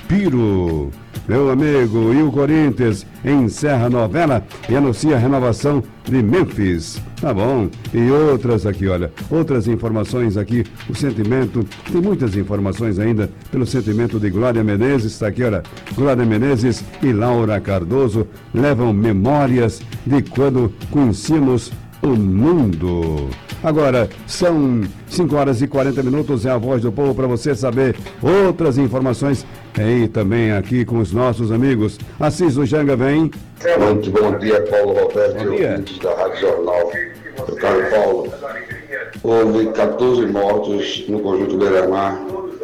respiro. Meu amigo, e o Corinthians encerra a novela e anuncia a renovação de Memphis. Tá bom. E outras aqui, olha, outras informações aqui. O sentimento, tem muitas informações ainda pelo sentimento de Glória Menezes. Está aqui, olha, Glória Menezes e Laura Cardoso levam memórias de quando conhecíamos o mundo. Agora, são 5 horas e 40 minutos, é a Voz do Povo para você saber outras informações. E também aqui com os nossos amigos. Assis do Janga vem. Muito bom dia, Paulo Roberto, ouvintes da Rádio Jornal. Eu, Carlos Paulo, houve 14 mortos no Conjunto Beira-Mar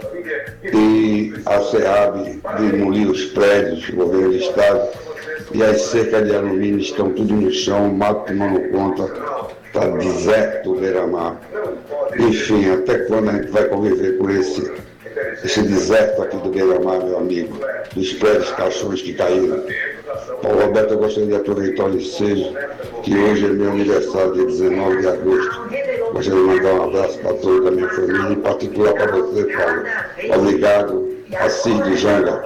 e a SEAB demoliu os prédios do governo do estado e as cercas de alumínio estão tudo no chão, o mato tomando conta, está deserto o Beira-Mar. Enfim, até quando a gente vai conviver com esse deserto aqui do Beira-Mar, meu amigo, dos prédios caixões que caíram. Paulo Roberto, eu gostaria de aproveitar o ensejo, que hoje é meu aniversário, dia 19 de agosto. Gostaria de mandar um abraço para toda a minha família, em particular para você, Paulo. Obrigado, Assis de Janga.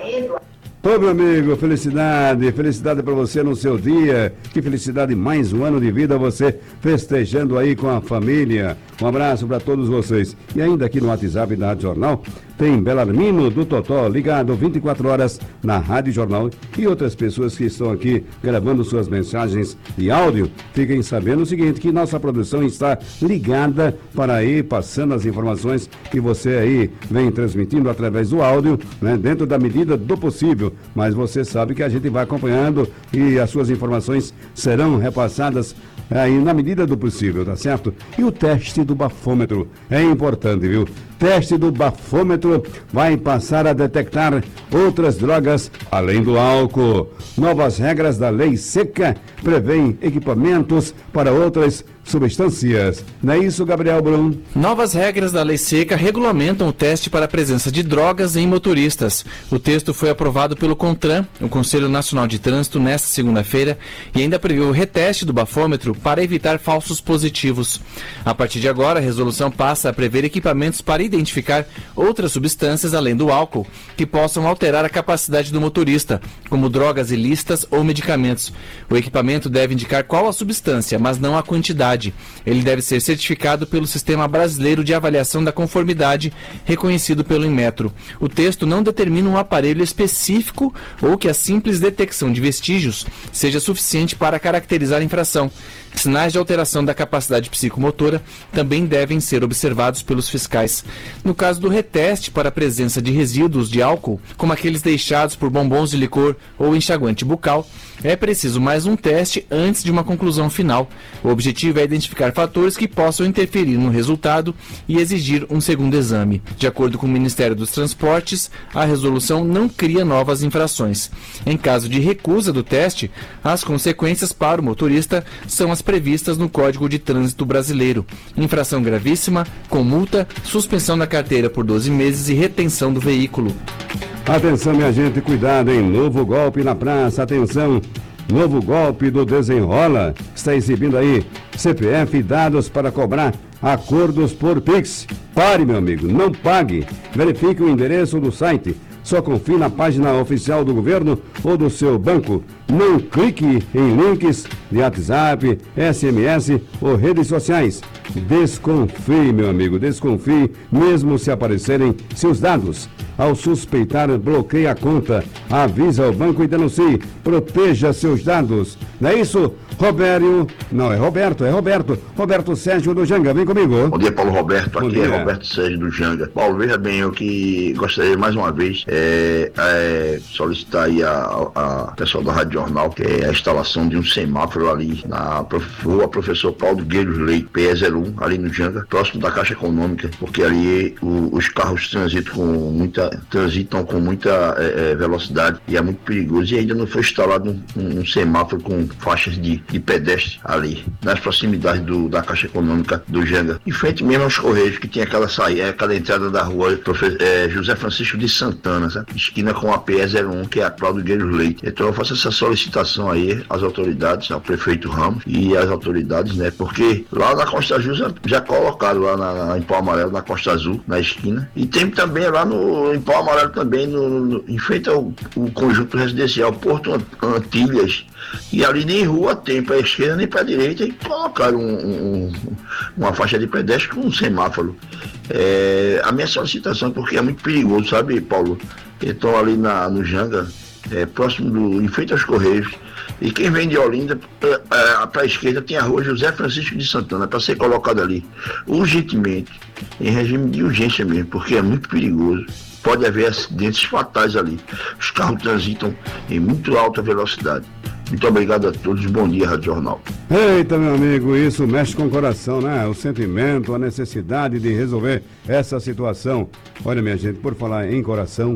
Ô, meu amigo, felicidade para você no seu dia, que felicidade, mais um ano de vida, você festejando aí com a família. Um abraço para todos vocês. E ainda aqui no WhatsApp da Rádio Jornal, tem Belarmino do Totó, ligado 24 horas na Rádio Jornal, e outras pessoas que estão aqui gravando suas mensagens de áudio. Fiquem sabendo o seguinte, que nossa produção está ligada para ir passando as informações que você aí vem transmitindo através do áudio, né, dentro da medida do possível. Mas você sabe que a gente vai acompanhando e as suas informações serão repassadas aí na medida do possível, tá certo? E o teste do bafômetro é importante, viu? Teste do bafômetro vai passar a detectar outras drogas além do álcool. Novas regras da Lei Seca prevêem equipamentos para outras substâncias. Não é isso, Gabriel Brum? Novas regras da Lei Seca regulamentam o teste para a presença de drogas em motoristas. O texto foi aprovado pelo CONTRAN, o Conselho Nacional de Trânsito, nesta segunda-feira, e ainda prevê o reteste do bafômetro para evitar falsos positivos. A partir de agora, a resolução passa a prever equipamentos para identificar outras substâncias além do álcool, que possam alterar a capacidade do motorista, como drogas ilícitas ou medicamentos. O equipamento deve indicar qual a substância, mas não a quantidade. Ele deve ser certificado pelo Sistema Brasileiro de Avaliação da Conformidade, reconhecido pelo Inmetro. O texto não determina um aparelho específico ou que a simples detecção de vestígios seja suficiente para caracterizar a infração. Sinais de alteração da capacidade psicomotora também devem ser observados pelos fiscais. No caso do reteste para a presença de resíduos de álcool, como aqueles deixados por bombons de licor ou enxaguante bucal, é preciso mais um teste antes de uma conclusão final. O objetivo é identificar fatores que possam interferir no resultado e exigir um segundo exame. De acordo com o Ministério dos Transportes, a resolução não cria novas infrações. Em caso de recusa do teste, as consequências para o motorista são as previstas no Código de Trânsito Brasileiro. Infração gravíssima, com multa, suspensão da carteira por 12 meses e retenção do veículo. Atenção, minha gente, cuidado, hein? Novo golpe na praça, atenção. Novo golpe do Desenrola. Está exibindo aí CPF e dados para cobrar acordos por Pix. Pare, meu amigo, não pague. Verifique o endereço do site. Só confie na página oficial do governo ou do seu banco. Não clique em links de WhatsApp, SMS ou redes sociais. Desconfie, meu amigo, desconfie, mesmo se aparecerem seus dados. Ao suspeitar, bloqueie a conta, avisa ao banco e denuncie. Proteja seus dados. Não é isso, Robério? Não, é Roberto. Roberto Sérgio do Janga, vem comigo. Bom dia, Paulo Roberto. Bom Aqui dia. É Roberto Sérgio do Janga. Paulo, veja bem, eu que gostaria mais uma vez solicitar aí a pessoal da Rádio Jornal, que é a instalação de um semáforo ali na rua Professor Paulo Gueiros Leite, PE01, ali no Janga, próximo da Caixa Econômica, porque ali os carros transitam com muita velocidade cidade e é muito perigoso. E ainda não foi instalado um semáforo com faixas de pedestre ali, nas proximidades da Caixa Econômica do Janga. Em frente mesmo aos Correios, que tinha aquela entrada da rua José Francisco de Santana, sabe? Esquina com a PE01, que é a Cláudio Gueiros Leite. Então eu faço essa solicitação aí às autoridades, ao prefeito Ramos e às autoridades, né? Porque lá na Costa Azul já colocaram lá em Pau Amarelo, na Costa Azul, na esquina. E tem também lá em Pau Amarelo também, em frente ao conjunto residencial Porto Antilhas. E ali nem rua tem para a esquerda nem para a direita, e colocaram uma faixa de pedestre com um semáforo. A minha solicitação, porque é muito perigoso, sabe, Paulo? Então ali no Janga, próximo em frente aos Correios, e quem vem de Olinda, para a esquerda tem a rua José Francisco de Santana, para ser colocado ali urgentemente, em regime de urgência mesmo, porque é muito perigoso. Pode haver acidentes fatais ali. Os carros transitam em muito alta velocidade. Muito obrigado a todos. Bom dia, Rádio Jornal. Eita, meu amigo, isso mexe com o coração, né? O sentimento, a necessidade de resolver essa situação. Olha, minha gente, por falar em coração,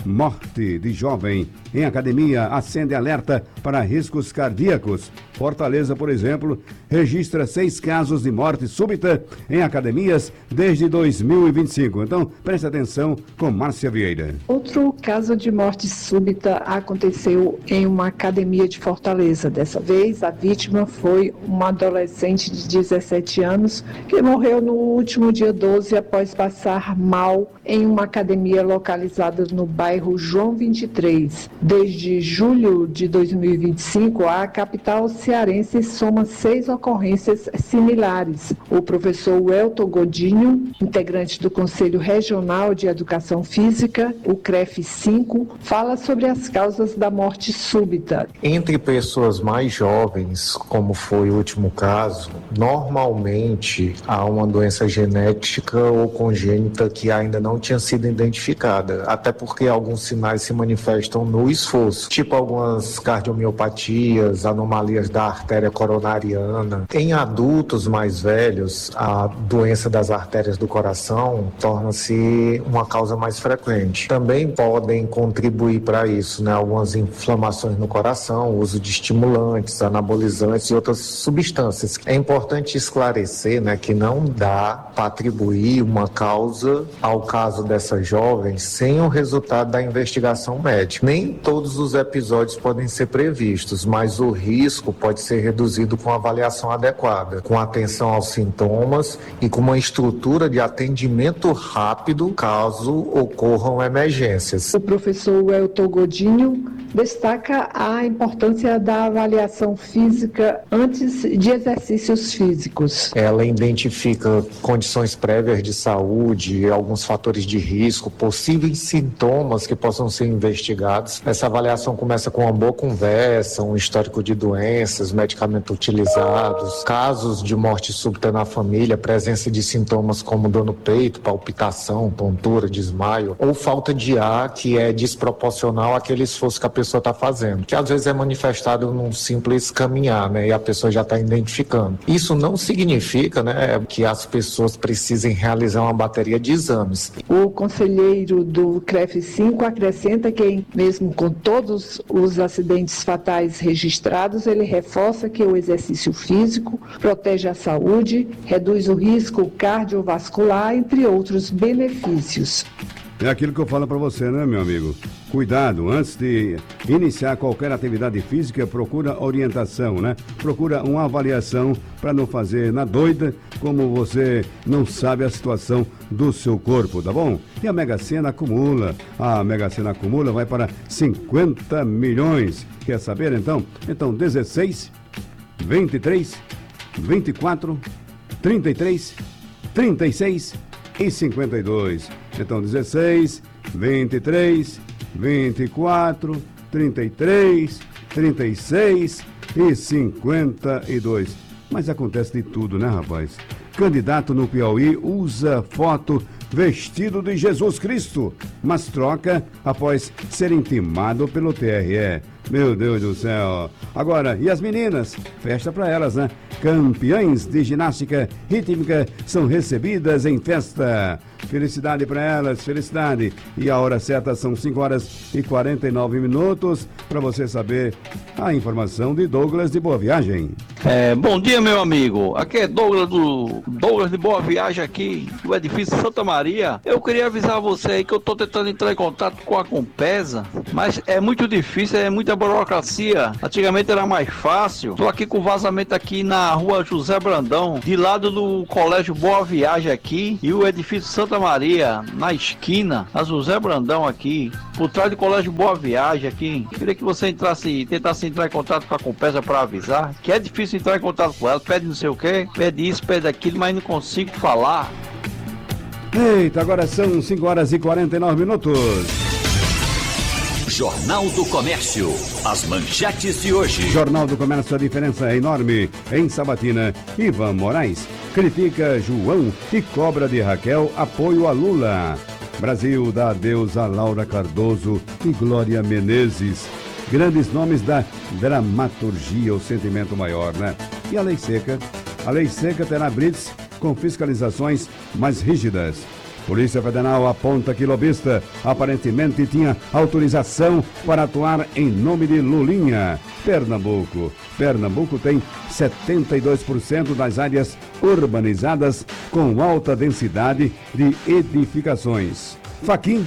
morte de jovem em academia acende alerta para riscos cardíacos. Fortaleza, por exemplo, registra 6 casos de morte súbita em academias desde 2025. Então, preste atenção com Márcia Vieira. Outro caso de morte súbita aconteceu em uma academia de Fortaleza. Dessa vez, a vítima foi uma adolescente de 17 anos que morreu no último dia 12 após passar mal em uma academia localizada no bairro João 23. Desde julho de 2025, a capital cearense soma 6 ocorrências similares. O professor Welton Godinho, integrante do Conselho Regional de Educação Física, o CREF5, fala sobre as causas da morte súbita. Entre pessoas mais jovens, como foi o último caso, normalmente há uma doença genética ou congênita que ainda não tinha sido identificada, até porque alguns sinais se manifestam no esforço, tipo algumas cardiomiopatias, anomalias da artéria coronariana. Em adultos mais velhos, a doença das artérias do coração torna-se uma causa mais frequente. Também podem contribuir para isso, né? Algumas inflamações no coração, uso de estimulantes, anabolizantes e outras substâncias. É importante esclarecer, né, que não dá para atribuir uma causa ao caso dessa jovem sem o resultado da investigação médica. Nem todos os episódios podem ser previstos, mas o risco pode ser reduzido com avaliação adequada, com atenção aos sintomas e com uma estrutura de atendimento rápido caso ocorram emergências. O professor Welton Godinho destaca a importância da avaliação física antes de exercícios físicos. Ela identifica condições prévias de saúde, alguns fatores de risco, possíveis sintomas que possam ser investigados. Essa avaliação começa com uma boa conversa, um histórico de doenças, medicamentos utilizados, casos de morte súbita na família, presença de sintomas como dor no peito, palpitação, tontura, desmaio, ou falta de ar que é desproporcional àquele esforço que a pessoa está fazendo, que às vezes é manifestado num simples caminhar, né, e a pessoa já está identificando. Isso não significa, né, que as pessoas precisem realizar uma bateria de exames. O conselheiro do CREF5 acrescenta que, mesmo com todos os acidentes fatais registrados, ele reforça que o exercício físico protege a saúde, reduz o risco cardiovascular, entre outros benefícios. É aquilo que eu falo para você, né, meu amigo? Cuidado, antes de iniciar qualquer atividade física, procura orientação, né? Procura uma avaliação para não fazer na doida, como você não sabe a situação do seu corpo, tá bom? E a Mega Sena acumula. A Mega Sena acumula, vai para 50 milhões. Quer saber, então? Então, 16, 23, 24, 33, 36 e 52. Então, 16, 23, 24, 33, 36 e 52. Mas acontece de tudo, né, rapaz? Candidato no Piauí usa foto vestido de Jesus Cristo, mas troca após ser intimado pelo TRE. Meu Deus do céu. Agora, e as meninas? Festa pra elas, né? Campeãs de ginástica rítmica são recebidas em festa. Felicidade para elas, felicidade. E a hora certa são 5h49 para você saber a informação de Douglas de Boa Viagem. Bom dia, meu amigo. Aqui é Douglas de Boa Viagem aqui, do edifício Santa Maria. Eu queria avisar você aí que eu tô tentando entrar em contato com a Compesa, mas é muito difícil, é muita burocracia. Antigamente era mais fácil. Tô aqui com vazamento aqui na rua José Brandão, de lado do Colégio Boa Viagem aqui, e o edifício Santa Maria, na esquina, a José Brandão aqui, por trás do Colégio Boa Viagem aqui. Queria que você tentasse entrar em contato com a Compesa para avisar, que é difícil entrar em contato com ela, pede não sei o que, pede isso, pede aquilo, mas não consigo falar. Eita, agora são 5h49. Jornal do Comércio, as manchetes de hoje. Jornal do Comércio, a diferença é enorme. Em Sabatina, Ivan Moraes critica João e cobra de Raquel apoio a Lula. Brasil dá adeus a Laura Cardoso e Glória Menezes. Grandes nomes da dramaturgia, o sentimento maior, né? E a lei seca? A lei seca terá blitz com fiscalizações mais rígidas. Polícia Federal aponta que lobista aparentemente tinha autorização para atuar em nome de Lulinha. Pernambuco tem 72% das áreas urbanizadas com alta densidade de edificações. Fachin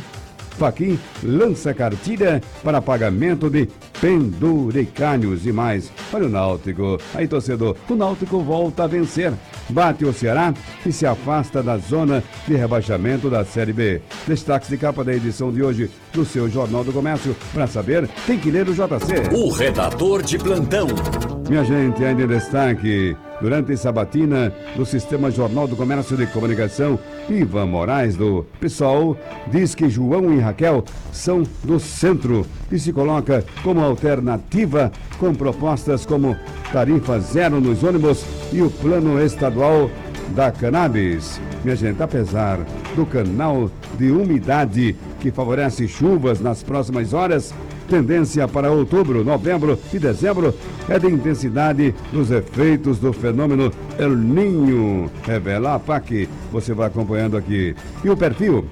lança cartilha para pagamento de penduricários e mais. Olha o Náutico. Aí, torcedor, o Náutico volta a vencer. Bate o Ceará e se afasta da zona de rebaixamento da Série B. Destaques de capa da edição de hoje do seu Jornal do Comércio. Para saber, tem que ler o JC. O redator de plantão. Minha gente, ainda em destaque. Durante a sabatina do Sistema Jornal do Comércio de Comunicação, Ivan Moraes, do PSOL, diz que João e Raquel são do centro e se coloca como alternativa com propostas como tarifa zero nos ônibus e o plano estadual da cannabis. Minha gente, apesar do canal de umidade que favorece chuvas nas próximas horas, tendência para outubro, novembro e dezembro é de intensidade dos efeitos do fenômeno El Niño, revela a FAC. Você vai acompanhando aqui. E o perfil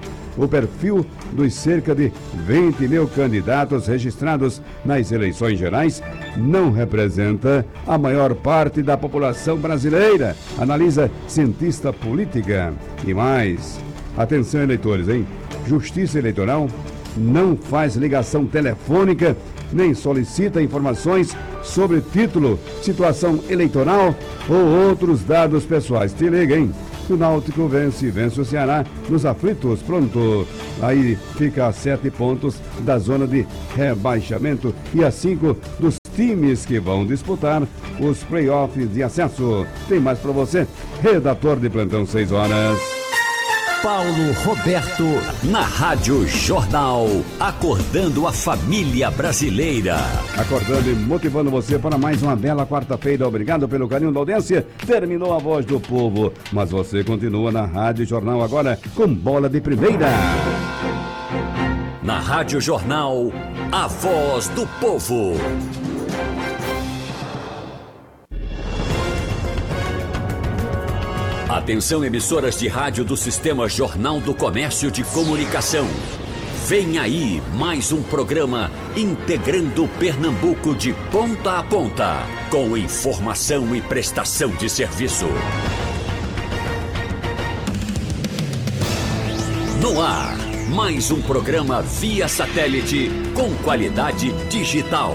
dos cerca de 20 mil candidatos registrados nas eleições gerais não representa a maior parte da população brasileira, analisa cientista política. E mais, atenção eleitores, hein? Justiça Eleitoral não faz ligação telefônica, nem solicita informações sobre título, situação eleitoral ou outros dados pessoais. Te liga, hein? O Náutico vence o Ceará nos aflitos. Pronto. Aí fica a 7 pontos da zona de rebaixamento e a 5 dos times que vão disputar os playoffs de acesso. Tem mais para você, redator de plantão, 6 horas. Paulo Roberto, na Rádio Jornal, acordando a família brasileira. Acordando e motivando você para mais uma bela quarta-feira. Obrigado pelo carinho da audiência. Terminou a Voz do Povo, mas você continua na Rádio Jornal agora com Bola de Primeira. Na Rádio Jornal, a Voz do Povo. Atenção, emissoras de rádio do Sistema Jornal do Comércio de Comunicação. Vem aí mais um programa integrando Pernambuco de ponta a ponta, com informação e prestação de serviço. No ar, mais um programa via satélite com qualidade digital.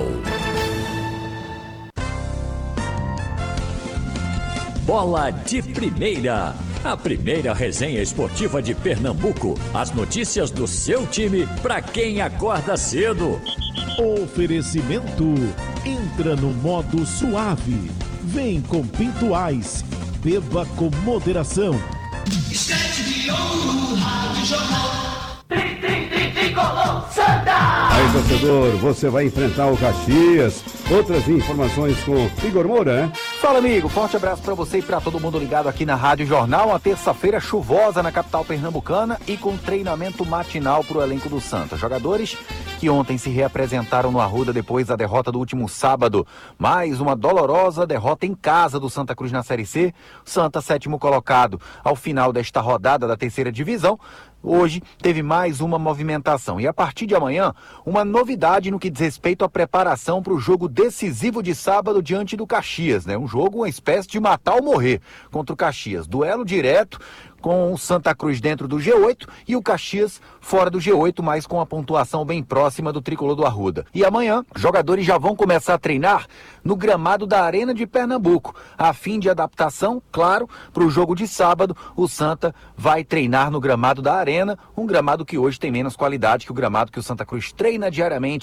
Bola de Primeira, a primeira resenha esportiva de Pernambuco. As notícias do seu time para quem acorda cedo. Oferecimento, entra no modo suave. Vem com Pintuais, beba com moderação. Esquete de ouro, Rádio Jornal. Tricolor Santa! Aí, torcedor, você vai enfrentar o Caxias. Outras informações com Igor Moura, né? Fala, amigo. Forte abraço pra você e pra todo mundo ligado aqui na Rádio Jornal. Uma terça-feira chuvosa na capital pernambucana e com treinamento matinal pro elenco do Santa. Jogadores que ontem se reapresentaram no Arruda depois da derrota do último sábado. Mais uma dolorosa derrota em casa do Santa Cruz na Série C. Santa, 7º colocado. Ao final desta rodada da 3ª divisão, hoje teve mais uma movimentação. E a partir de amanhã, uma novidade no que diz respeito à preparação para o jogo decisivo de sábado diante do Caxias, né? Um jogo, uma espécie de matar ou morrer contra o Caxias. Duelo direto com o Santa Cruz dentro do G8 e o Caxias fora do G8, mas com a pontuação bem próxima do tricolor do Arruda. E amanhã, jogadores já vão começar a treinar no gramado da Arena de Pernambuco. A fim de adaptação, claro, para o jogo de sábado, o Santa vai treinar no gramado da Arena, um gramado que hoje tem menos qualidade que o gramado que o Santa Cruz treina diariamente